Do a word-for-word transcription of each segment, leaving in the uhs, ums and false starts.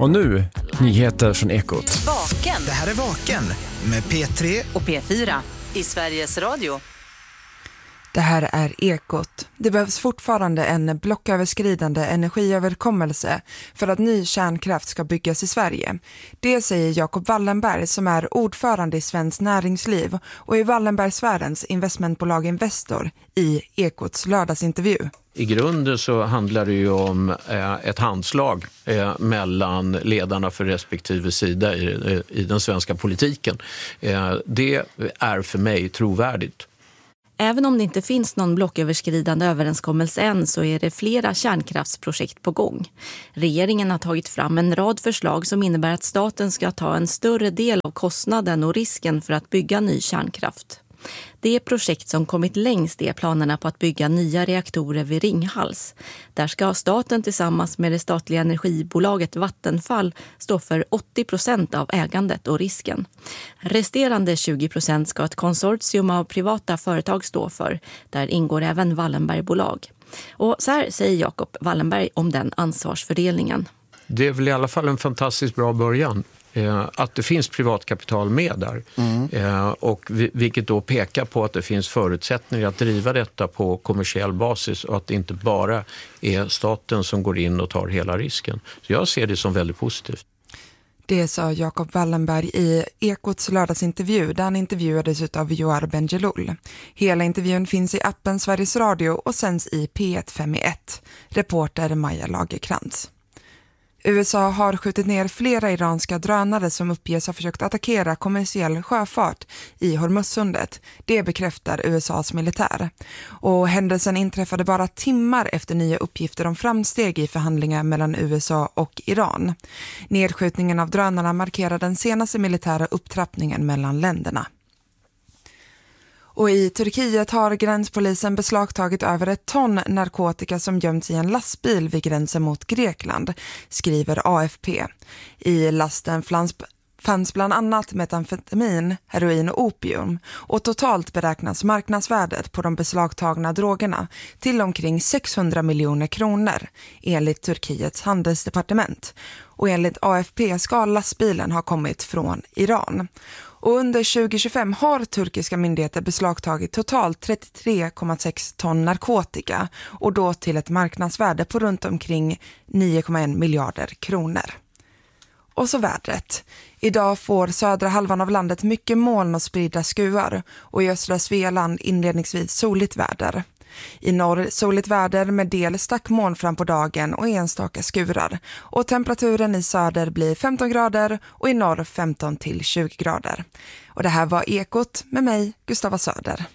Och nu, nyheter från Ekot. Vaken. Det här är Vaken med P tre och P fyra i Sveriges Radio. Det här är Ekot. Det behövs fortfarande en blocköverskridande energiöverkommelse för att ny kärnkraft ska byggas i Sverige. Det säger Jacob Wallenberg som är ordförande i Svenskt Näringsliv och i Wallenbergsfärens investmentbolag Investor i Ekots lördagsintervju. I grunden så handlar det ju om eh, ett handslag eh, mellan ledarna för respektive sida i, i den svenska politiken. Eh, det är för mig trovärdigt. Även om det inte finns någon blocköverskridande överenskommelse än så är det flera kärnkraftsprojekt på gång. Regeringen har tagit fram en rad förslag som innebär att staten ska ta en större del av kostnaden och risken för att bygga ny kärnkraft. Det projekt som kommit längst är planerna på att bygga nya reaktorer vid Ringhals. Där ska staten tillsammans med det statliga energibolaget Vattenfall stå för åttio procent av ägandet och risken. Resterande tjugo procent ska ett konsortium av privata företag stå för. Där ingår även Wallenbergbolag. Och så här säger Jacob Wallenberg om den ansvarsfördelningen. Det är väl i alla fall en fantastiskt bra början. Eh, att det finns privatkapital med där. Mm. Eh, och vi, vilket då pekar på att det finns förutsättningar att driva detta på kommersiell basis och att det inte bara är staten som går in och tar hela risken. Så jag ser det som väldigt positivt. Det sa Jacob Wallenberg i Ekots lördagsintervju där han intervjuades av Joar Bendjelloul. Hela intervjun finns i appen Sveriges Radio och sänds i P ett fem ett. Reporter Maja Lagerkrantz. U S A har skjutit ner flera iranska drönare som uppges ha försökt attackera kommersiell sjöfart i Hormuzsundet. Det bekräftar U S A:s militär. Och händelsen inträffade bara timmar efter nya uppgifter om framsteg i förhandlingar mellan U S A och Iran. Nedskjutningen av drönarna markerar den senaste militära upptrappningen mellan länderna. Och i Turkiet har gränspolisen beslagtagit över ett ton narkotika som gömts i en lastbil vid gränsen mot Grekland, skriver A F P. I lasten fanns bland annat metamfetamin, heroin och opium och totalt beräknas marknadsvärdet på de beslagtagna drogerna till omkring sexhundra miljoner kronor enligt Turkiets handelsdepartement. Och enligt A F P ska lastbilen ha kommit från Iran. Och under tjugo tjugofem har turkiska myndigheter beslagtagit totalt trettiotre komma sex ton narkotika och då till ett marknadsvärde på runt omkring nio komma en miljarder kronor. Och så vädret. Idag får södra halvan av landet mycket moln och spridda skuar och i östra Svealand inledningsvis soligt väder. I norr soligt väder med del stackmoln fram på dagen och enstaka skurar. Och temperaturen i söder blir femton grader och i norr femton till tjugo grader. Och det här var Ekot med mig, Gustava Söder.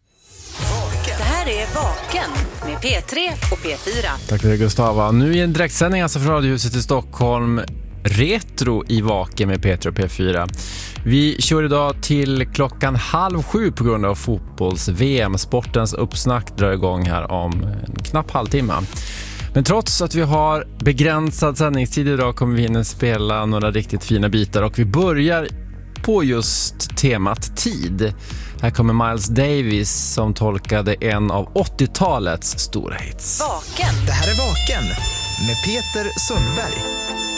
Det här är Vaken med P tre och P fyra. Tack för det, Gustava. Nu i en direktsändning alltså från Radiohuset i Stockholm. Retro i Vaken med P tre och P fyra. Vi kör idag till klockan halv sju på grund av fotbolls-V M. Sportens uppsnack drar igång här om en knapp halvtimme. Men trots att vi har begränsad sändningstid idag kommer vi hinna spela några riktigt fina bitar. Och vi börjar på just temat tid. Här kommer Miles Davis som tolkade en av åttiotalets stora hits. Vaken. Det här är Vaken med Peter Sundberg.